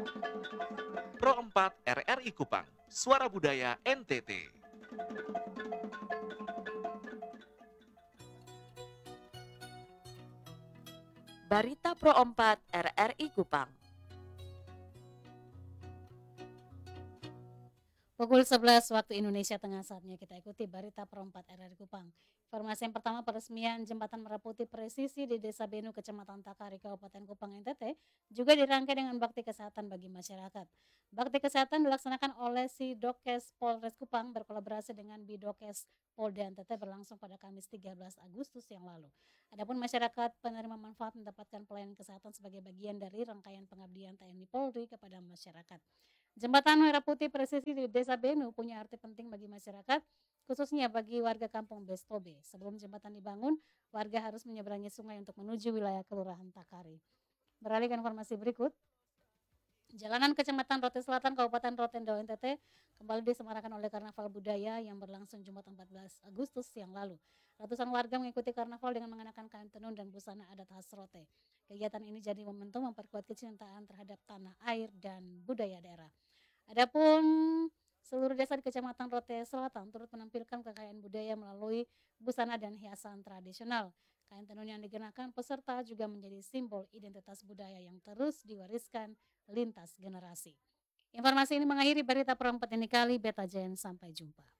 Pro 4 RRI Kupang, Suara Budaya NTT. Barita Pro 4 RRI Kupang. Pukul 11 waktu Indonesia Tengah, saatnya kita ikuti Barita Perempat RRI Kupang. Informasi yang pertama, peresmian Jembatan Merah Putih Presisi di Desa Benu, Kecamatan Takari, Kabupaten Kupang, NTT juga dirangkai dengan bakti kesehatan bagi masyarakat. Bakti kesehatan dilaksanakan oleh Sidokes Polres Kupang berkolaborasi dengan Bidokes Polda NTT berlangsung pada Kamis 13 Agustus yang lalu. Adapun masyarakat penerima manfaat mendapatkan pelayanan kesehatan sebagai bagian dari rangkaian pengabdian TNI Polri kepada masyarakat. Jembatan Merah Putih Presisi di Desa Benu punya arti penting bagi masyarakat, khususnya bagi warga kampung Bestobe. Sebelum jembatan dibangun, warga harus menyeberangi sungai untuk menuju wilayah Kelurahan Takari. Beralih ke informasi berikut. Jalanan Kecamatan Rote Selatan, Kabupaten Rotendo, NTT kembali disemarakan oleh Karnaval Budaya yang berlangsung Jumat 14 Agustus yang lalu. Ratusan warga mengikuti karnaval dengan mengenakan kain tenun dan busana adat khas Rote. Kegiatan ini jadi momentum memperkuat kecintaan terhadap tanah air dan budaya daerah. Adapun seluruh desa di Kecamatan Rote Selatan turut menampilkan kekayaan budaya melalui busana dan hiasan tradisional. Kain tenun yang dikenakan peserta juga menjadi simbol identitas budaya yang terus diwariskan lintas generasi. Informasi ini mengakhiri berita perempat ini kali. Beta Jen, sampai jumpa.